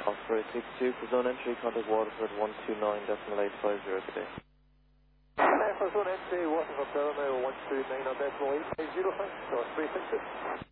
Osprey 62 for zone entry, contact Waterford 129.850 today. For zone entry, Waterford Tower now 129.850, Osprey 62.